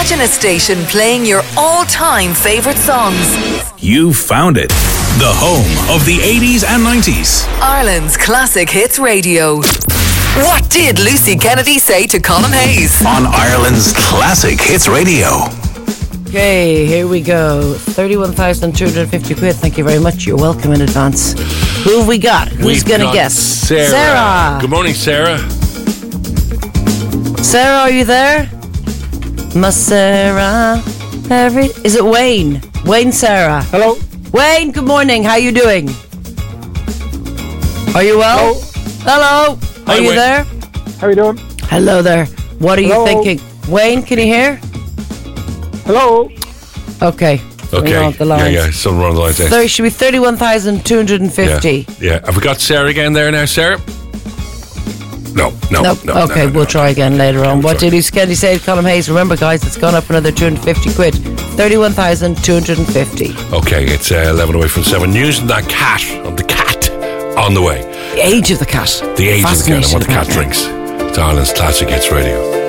Imagine a station playing your all-time favourite songs. You found it. The home of the 80s and 90s. Ireland's Classic Hits Radio. What did Lucy Kennedy say to Colin Hayes? On Ireland's Classic Hits Radio. Okay, here we go. 31,250 quid. Thank you very much. You're welcome in advance. Who have we got? Who's going to guess? Sarah. Good morning, Sarah. Sarah, are you there? Miss Sarah. Is it Wayne? Wayne, Sarah. Hello. Wayne, good morning. How you doing? Are you well? Hello. Hello. Hi, Are you Wayne. there? How you doing? Hello there. What are you Hello. thinking? Wayne, can you hear? Hello. Okay. Okay. On the lines. Yeah, something wrong the lines there. There should be 31,250. Yeah. Have we got Sarah again there now, Sarah? No. Okay, we'll try again later on. What did Lucy Kennedy say to Colin Hayes? Remember, guys, it's gone up another 250 quid. 31,250. Okay, it's 11 away from 7. News and that cat, of the cat, on the way. The age of the cat. The age of the cat and what the cat Fascinating. drinks. It's Ireland's Classic Hits Radio.